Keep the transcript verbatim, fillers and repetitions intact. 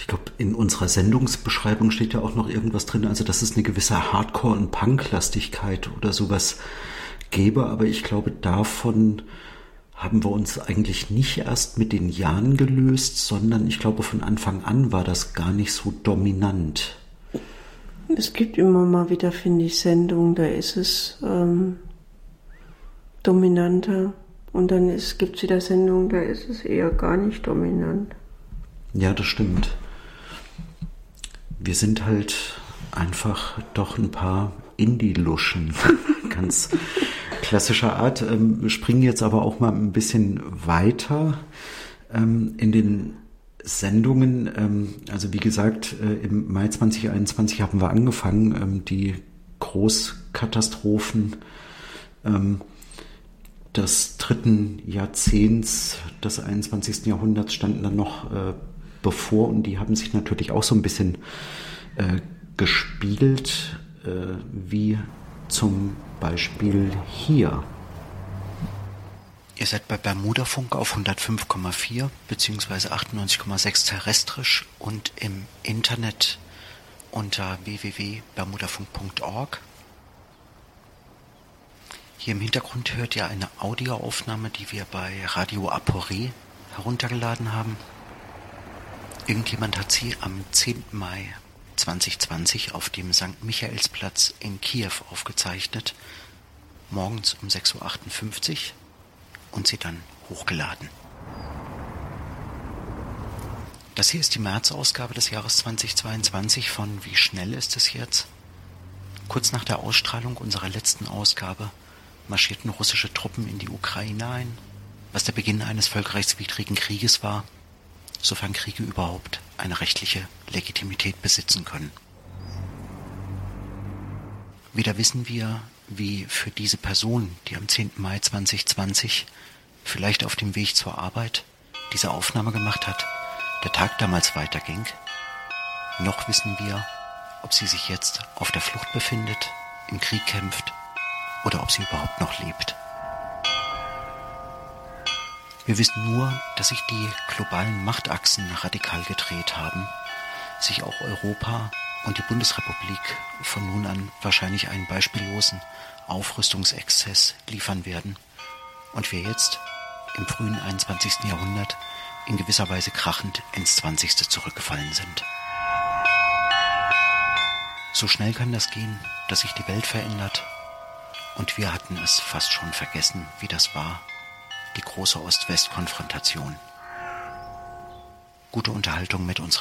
glaube, in unserer Sendungsbeschreibung steht ja auch noch irgendwas drin, also dass es eine gewisse Hardcore- und Punk-Lastigkeit oder sowas gäbe, aber ich glaube, davon haben wir uns eigentlich nicht erst mit den Jahren gelöst, sondern ich glaube, von Anfang an war das gar nicht so dominant. Es gibt immer mal wieder, finde ich, Sendungen, da ist es ähm, dominanter. Und dann gibt es wieder Sendungen, da ist es eher gar nicht dominant. Ja, das stimmt. Wir sind halt einfach doch ein paar Indie-Luschen. Ganz klassischer Art. Ähm, wir springen jetzt aber auch mal ein bisschen weiter ähm, in den Sendungen. Ähm, also wie gesagt, äh, im Mai zwanzig einundzwanzig haben wir angefangen, ähm, die Großkatastrophen ähm, des dritten Jahrzehnts des einundzwanzigsten Jahrhunderts standen dann noch äh, bevor und die haben sich natürlich auch so ein bisschen äh, gespiegelt, äh, wie zum Beispiel hier. Ihr seid bei Bermudafunk auf hundertfünf Komma vier bzw. achtundneunzig Komma sechs terrestrisch und im Internet unter w w w punkt bermudafunk punkt org. Hier im Hintergrund hört ihr eine Audioaufnahme, die wir bei Radio Aporé heruntergeladen haben. Irgendjemand hat sie am zehnten Mai zweitausendzwanzig auf dem Sankt Michaelsplatz in Kiew aufgezeichnet, morgens um sechs Uhr achtundfünfzig und sie dann hochgeladen. Das hier ist die März-Ausgabe des Jahres zweitausendzweiundzwanzig von Wie schnell ist es jetzt? Kurz nach der Ausstrahlung unserer letzten Ausgabe marschierten russische Truppen in die Ukraine ein, was der Beginn eines völkerrechtswidrigen Krieges war, sofern Kriege überhaupt eine rechtliche Legitimität besitzen können. Weder wissen wir, wie für diese Person, die am zehnten Mai zweitausendzwanzig vielleicht auf dem Weg zur Arbeit diese Aufnahme gemacht hat, der Tag damals weiterging, noch wissen wir, ob sie sich jetzt auf der Flucht befindet, im Krieg kämpft oder ob sie überhaupt noch lebt. Wir wissen nur, dass sich die globalen Machtachsen radikal gedreht haben, sich auch Europa und die Bundesrepublik von nun an wahrscheinlich einen beispiellosen Aufrüstungsexzess liefern werden und wir jetzt im frühen einundzwanzigsten Jahrhundert in gewisser Weise krachend ins zwanzigste zurückgefallen sind. So schnell kann das gehen, dass sich die Welt verändert und wir hatten es fast schon vergessen, wie das war, die große Ost-West-Konfrontation. Gute Unterhaltung mit unserer